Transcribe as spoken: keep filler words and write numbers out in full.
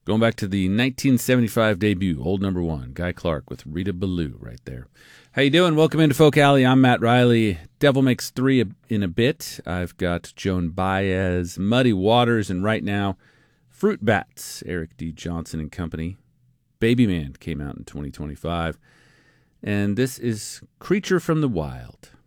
Going back to the nineteen seventy-five debut, old number one, Guy Clark with Rita Ballou right there. How you doing? Welcome into Folk Alley. I'm Matt Riley. Devil Makes Three in a bit. I've got Joan Baez, Muddy Waters, and right now, Fruit Bats, Eric D. Johnson and Company. Baby Man came out in twenty twenty-five. And this is Creature from the Wild.